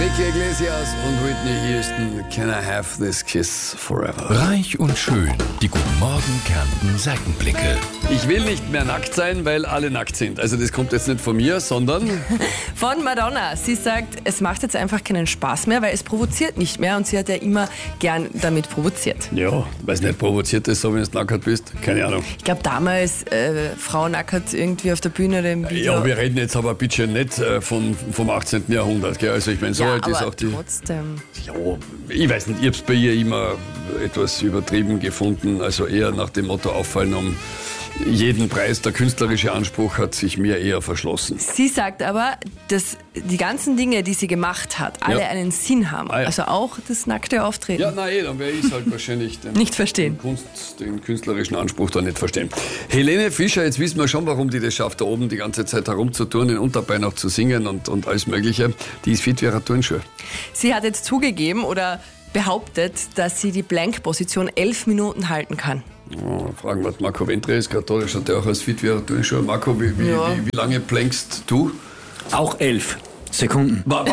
Enrique Iglesias und Whitney Houston, Can I Have This Kiss Forever? Reich und schön, die Guten Morgen Kärnten Seitenblicke. Ich will nicht mehr nackt sein, weil alle nackt sind. Also das kommt jetzt nicht von mir, sondern... Von Madonna. Sie sagt, es macht jetzt einfach keinen Spaß mehr, weil es provoziert nicht mehr und sie hat ja immer gern damit provoziert. Ja, weil es nicht provoziert ist, so wenn du nackt bist. Keine Ahnung. Ich glaube damals, Frau nackert irgendwie auf der Bühne oder im Video. Ja, wir reden jetzt aber bitte nicht vom 18. Jahrhundert. Gell? Also ich meine, so ja, alt ist aber auch die... trotzdem. Ja, ich weiß nicht, ich habe es bei ihr immer etwas übertrieben gefunden. Also eher nach dem Motto auffallen um jeden Preis. Der künstlerische Anspruch hat sich mir eher verschlossen. Sie sagt aber, dass die ganzen Dinge, die sie gemacht hat, alle einen Sinn haben. Ah, ja. Also auch das nackte Auftreten. Ja, nein, dann werde ich es halt wahrscheinlich Nicht verstehen. Den künstlerischen Anspruch da nicht verstehen. Helene Fischer, jetzt wissen wir schon, warum die das schafft, da oben die ganze Zeit herumzuturnen, Unterbein auch zu singen und alles Mögliche. Die ist fit wie eine Turnschuhe. Sie hat jetzt zugegeben oder behauptet, dass sie die Blank-Position 11 Minuten halten kann. Oh, fragen wir Marco Ventre ist katholisch, hat der auch als fit wie eine Turnschuhe. Marco, wie lange plankst du? Auch 11 Sekunden. Was?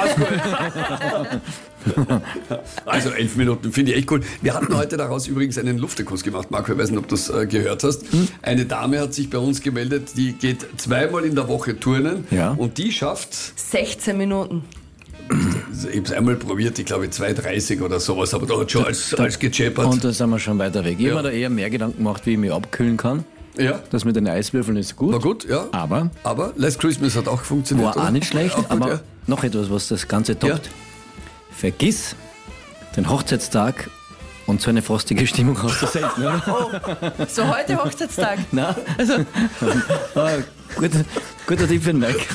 Also 11 Minuten finde ich echt cool. Wir hatten heute daraus übrigens einen Luftekurs gemacht, Marco, ich weiß nicht, ob du das gehört hast. Eine Dame hat sich bei uns gemeldet, die geht zweimal in der Woche turnen und die schafft... 16 Minuten. Ich habe es einmal probiert, ich glaube 2,30 oder sowas, aber da hat schon alles gechappert. Und da sind wir schon weiter weg. Ich habe mir da eher mehr Gedanken gemacht, wie ich mich abkühlen kann. Ja. Das mit den Eiswürfeln ist gut. War gut, ja. Aber Last Christmas hat auch funktioniert. war auch nicht schlecht. Auch gut, aber ja. noch etwas, was das Ganze toppt. Ja. Vergiss den Hochzeitstag und so eine frostige Stimmung hast du selten, oder? So heute Hochzeitstag. Nein, also guter Tipp für den Mike.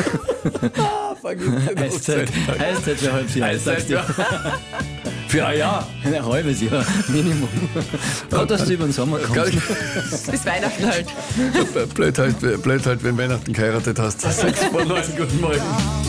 Eiszeit für ein halbes Jahr. Eiszeit, ja. Für ein Jahr. Ein halbes Jahr, Minimum. Gerade, dass du über den Sommer kommst. Bis Weihnachten halt. Blöd halt, wenn Weihnachten geheiratet hast. 6 vor 9, guten Morgen.